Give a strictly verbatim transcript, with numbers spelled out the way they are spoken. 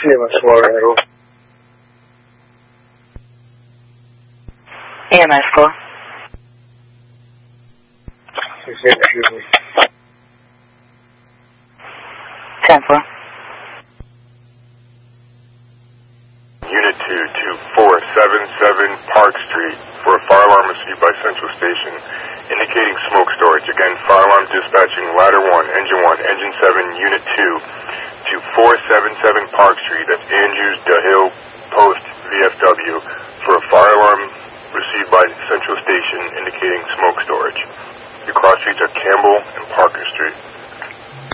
Lima Suarero. E M S four. Excuse me. ten four. Unit two to four seven seven Park Street for a fire alarm received by Central Station indicating smoke storage. Again, fire alarm dispatching ladder one, engine one, engine seven, unit two to four seven seven Park Street. That's Andrews, DeHill, Post, V F W for a fire alarm received by Central Station indicating smoke storage. The cross streets are Campbell and Parker Street.